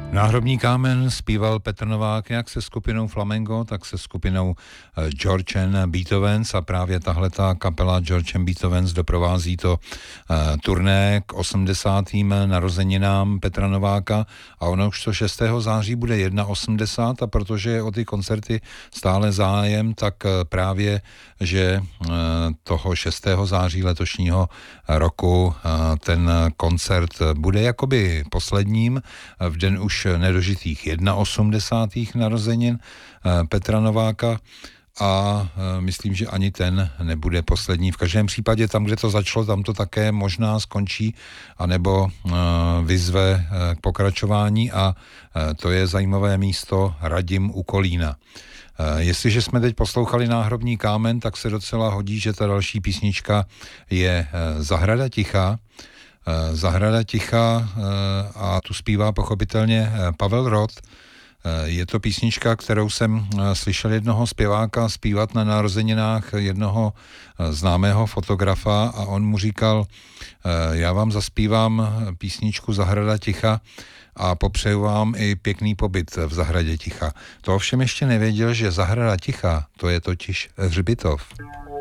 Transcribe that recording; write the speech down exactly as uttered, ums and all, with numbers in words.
Náhrobní kámen zpíval Petr Novák jak se skupinou Flamengo, tak se skupinou George and Beethovens a právě tahleta kapela George and Beethovens doprovází to turné k osmdesátým narozeninám Petra Nováka a ono už to šestého září bude osmdesát jedna a protože je o ty koncerty stále zájem, tak právě, že toho šestého září letošního roku ten koncert bude jakoby posledním v den už nedožitých osmdesátých jedna narozenin Petra Nováka a myslím, že ani ten nebude poslední. V každém případě tam, kde to začalo, tam to také možná skončí, anebo vyzve k pokračování a to je zajímavé místo Radim u Kolína. Jestliže jsme teď poslouchali Náhrobní kámen, tak se docela hodí, že ta další písnička je Zahrada ticha. Zahrada ticha a tu zpívá pochopitelně Pavel Rod. Je to písnička, kterou jsem slyšel jednoho zpěváka zpívat na narozeninách jednoho známého fotografa a on mu říkal, já vám zaspívám písničku Zahrada ticha a popřeju vám i pěkný pobyt v Zahradě ticha. To ovšem ještě nevěděl, že Zahrada ticha, to je totiž hřbitov.